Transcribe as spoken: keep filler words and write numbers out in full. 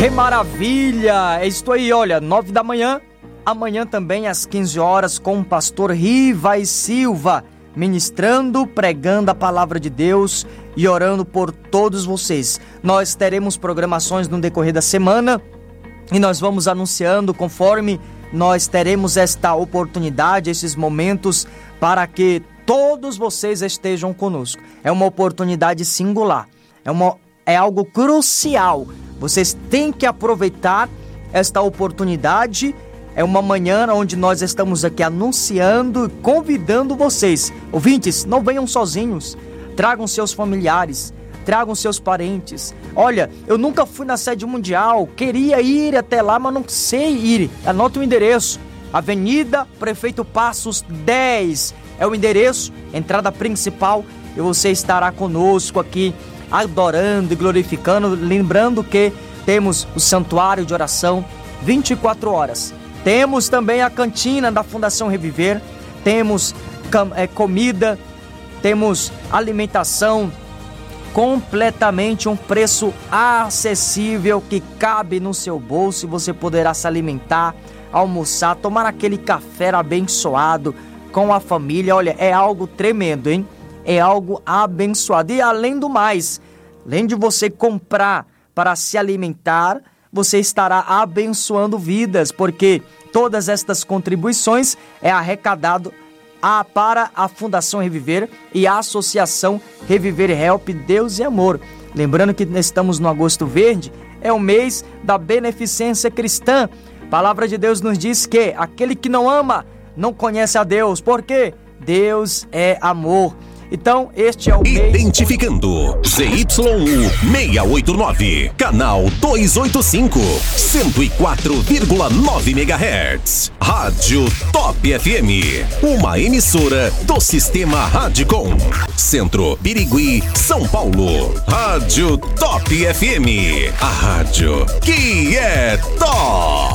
Que maravilha! É isso aí, olha, nove da manhã, amanhã também às quinze horas com o pastor Rivas Silva, ministrando, pregando a palavra de Deus e orando por todos vocês. Nós teremos programações no decorrer da semana e nós vamos anunciando conforme nós teremos esta oportunidade, esses momentos, para que todos vocês estejam conosco. É uma oportunidade singular, é, uma, é algo crucial. Vocês têm que aproveitar esta oportunidade. É uma manhã onde nós estamos aqui anunciando e convidando vocês. Ouvintes, não venham sozinhos. Tragam seus familiares, tragam seus parentes. Olha, eu nunca fui na sede mundial, queria ir até lá, mas não sei ir. Anota o endereço. Avenida Prefeito Passos dez. É o endereço, entrada principal. E você estará conosco aqui, adorando e glorificando, lembrando que temos o santuário de oração vinte e quatro horas. Temos também a cantina da Fundação Reviver, temos é, comida, temos alimentação completamente um preço acessível que cabe no seu bolso e você poderá se alimentar, almoçar, tomar aquele café abençoado com a família. Olha, é algo tremendo, hein? É algo abençoado. E além do mais, além de você comprar para se alimentar, você estará abençoando vidas, porque todas estas contribuições é arrecadado a, para a Fundação Reviver e a Associação Reviver Help Deus e Amor. Lembrando que estamos no Agosto Verde, é o mês da beneficência cristã. A palavra de Deus nos diz que aquele que não ama não conhece a Deus, porque Deus é amor. Então, este é o mês... Identificando Z Y U seiscentos e oitenta e nove, canal duzentos e oitenta e cinco, cento e quatro vírgula nove megahertz. Rádio Top F M, uma emissora do Sistema Radicom. Centro, Birigui, São Paulo. Rádio Top F M, a rádio que é top.